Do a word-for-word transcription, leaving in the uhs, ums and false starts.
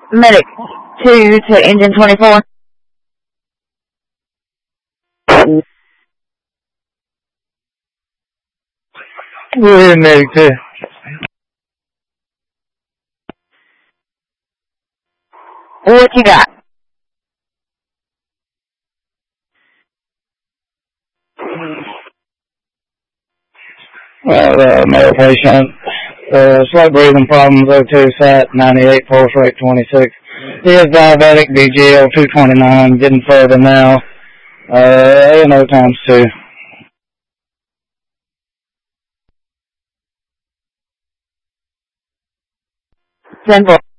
Medic two to engine twenty-four. We're in Medic two. What you got? Well, uh, male patient, uh, slight breathing problems, O two sat, ninety-eight, pulse rate twenty-six. He is diabetic, B G L two twenty-nine, getting further now. Uh, A and O times two. ten four.